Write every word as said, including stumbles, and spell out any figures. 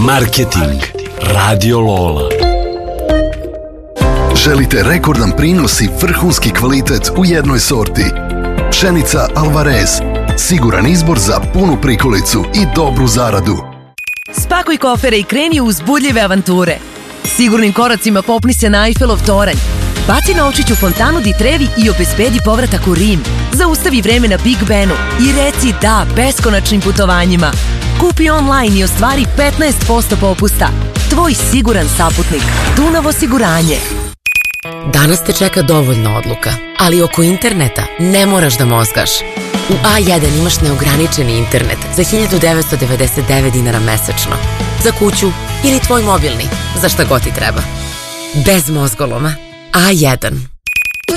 Marketing Radio Lola. Želite rekordan prinos i vrhunski kvalitet u jednoj sorti? Pšenica Alvarez. Siguran izbor za punu prikolicu i dobru zaradu. Spakuj kofere i kreni u uzbudljive avanture. Sigurnim koracima popni se na Eiffelov toranj. Baci novčić u fontanu di Trevi i obezbedi povratak u Rim. Zaustavi vreme na Big Benu i reci da beskonačnim putovanjima. Kupi online i ostvari petnaest posto popusta. Tvoj siguran saputnik. Dunav osiguranje. Danas te čeka dovoljno odluka, ali oko interneta ne moraš da mozgaš. U A jedan imaš neograničeni internet za hiljadu devetsto devedeset devet dinara mesečno. Za kuću ili tvoj mobilni, za šta god ti treba. Bez mozgoloma. A jedan.